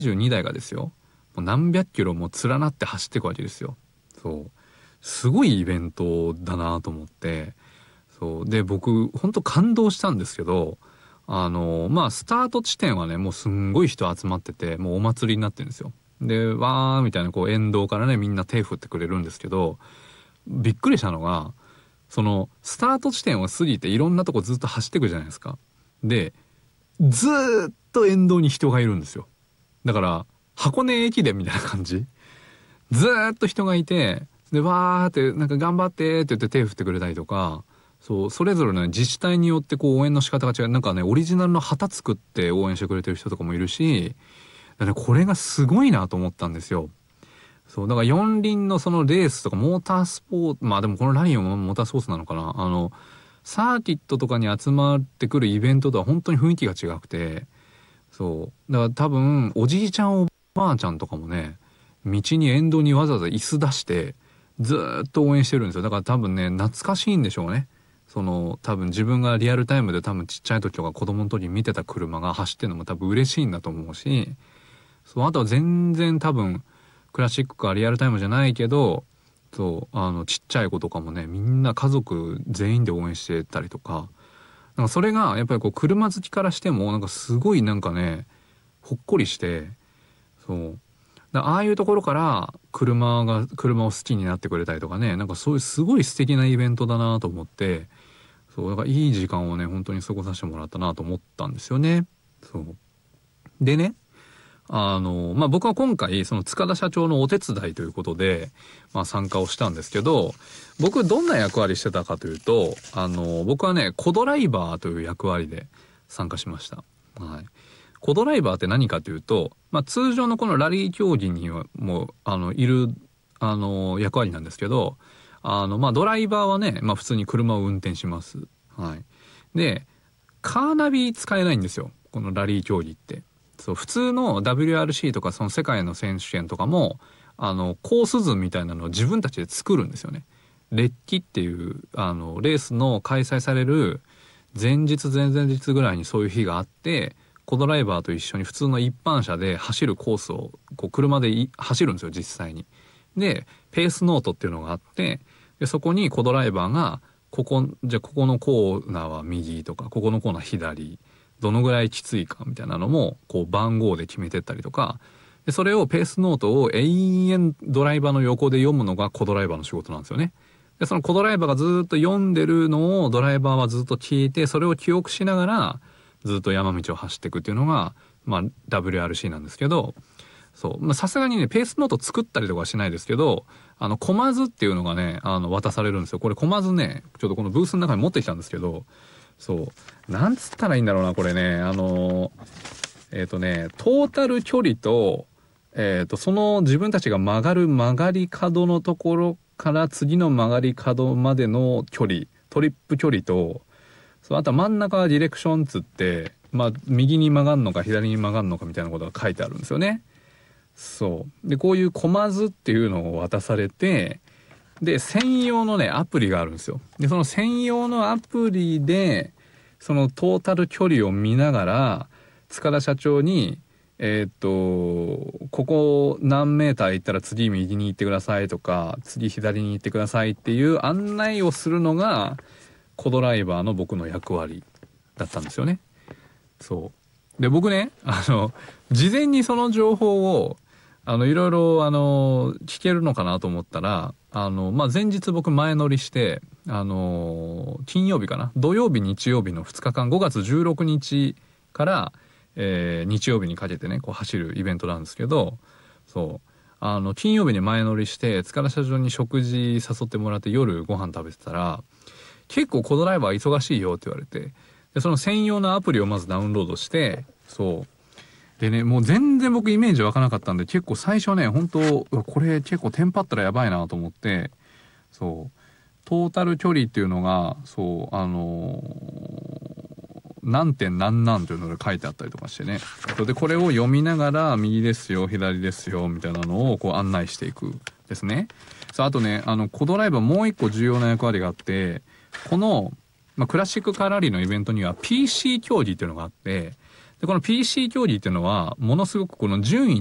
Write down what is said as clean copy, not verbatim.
22台がですよ、もう何百キロも連なって走っていくわけですよ。そう。すごいイベントだなと思って。そう。で、僕、本当感動したんですけど、スタート地点はね、もうすんごい人集まってて、もうお祭りになってるんですよ。で、わーみたいな、こう、沿道からね、みんな手振ってくれるんですけど、びっくりしたのが、その、スタート地点を過ぎていろんなとこずっと走っていくじゃないですか。で、ずーっと沿道に人がいるんですよ。だから、箱根駅伝みたいな感じ。ずーっと人がいて、で、わーって、なんか頑張ってって言って手振ってくれたりとか、そう、それぞれね、自治体によってこう応援の仕方が違う。なんかね、オリジナルの旗作って応援してくれてる人とかもいるし、だからこれがすごいなと思ったんですよ。そう、だから四輪のそのレースとかモータースポーツ、まあでもこのラリーもモータースポーツなのかな。サーキットとかに集まってくるイベントとは本当に雰囲気が違くて、そう。だから多分、おじいちゃんおばあちゃんとかもね、道に沿道にわざわざ椅子出して、ずーっと応援してるんですよ。だから多分ね、懐かしいんでしょうね。その、多分自分がリアルタイムで多分ちっちゃい時とか子供の時に見てた車が走ってるのも多分嬉しいんだと思うし、そう、あとは全然多分、クラシックかリアルタイムじゃないけど、そう、ちっちゃい子とかもね、みんな家族全員で応援してたりとか、なんかそれがやっぱりこう車好きからしてもなんかすごいなんかね、ほっこりして、そう。ああいうところから車を好きになってくれたりとかね、なんかそういうすごい素敵なイベントだなと思って、そう、だからいい時間をね、本当に過ごさせてもらったなと思ったんですよね。そう。でね、僕は今回、その塚田社長のお手伝いということで、参加をしたんですけど、僕どんな役割してたかというと、僕はね、コドライバーという役割で参加しました。はい。コドライバーって何かというと、通常のこのラリー競技にはもう、いる、役割なんですけど、ドライバーはね、普通に車を運転します。はい。で、カーナビ使えないんですよ。このラリー競技って。そう、普通の WRC とかその世界の選手権とかも、コース図みたいなのを自分たちで作るんですよね。列機っていう、レースの開催される前日前々日ぐらいにそういう日があって、コドライバーと一緒に普通の一般車で走るコースを、こう車で走るんですよ、実際に。で、ペースノートっていうのがあって、で、そこにコドライバーが、じゃあここのコーナーは右とか、ここのコーナー左、どのぐらいきついかみたいなのも、こう番号で決めてったりとか、で、それをペースノートを延々ドライバーの横で読むのがコドライバーの仕事なんですよね。で、そのコドライバーがずっと読んでるのをドライバーはずっと聞いて、それを記憶しながら、ずっと山道を走っていくっていうのが、WRC なんですけど、そう。さすがにね、ペースノート作ったりとかはしないですけど、コマ図っていうのがね、渡されるんですよ。これコマ図ね、ちょっとこのブースの中に持ってきたんですけど、そう。なんつったらいいんだろうな、これね。トータル距離と、その自分たちが曲がる曲がり角のところから次の曲がり角までの距離、トリップ距離と、そう、あとは真ん中はディレクションつって、右に曲がんのか左に曲がんのかみたいなことが書いてあるんですよね。そう。で、こういうコマ図っていうのを渡されて、で、専用のね、アプリがあるんですよ。で、その専用のアプリで、そのトータル距離を見ながら、塚田社長に、ここ何メーター行ったら次右に行ってくださいとか、次左に行ってくださいっていう案内をするのが、コドライバーの僕の役割だったんですよね。そう。で、僕ね、事前にその情報を、いろいろ、聞けるのかなと思ったら、前日僕前乗りして、金曜日かな、土曜日、日曜日の2日間、5月16日から、日曜日にかけてね、こう走るイベントなんですけど、そう。金曜日に前乗りして、塚田社長に食事誘ってもらって夜ご飯食べてたら、結構コドライバー忙しいよって言われて、で、その専用のアプリをまずダウンロードして、そう。でね、もう全然僕イメージ湧かなかったんで、結構最初ね、本当これ結構テンパったらやばいなと思って、そう。トータル距離っていうのが、そう、何点何何というので書いてあったりとかしてね。で、これを読みながら、右ですよ、左ですよ、みたいなのをこう案内していくですね。さあ、あとね、コドライバーもう一個重要な役割があって、この、クラシックカーラリーのイベントには PC 競技っていうのがあって、 でこの PC 競技っていうのはものすごくこの順位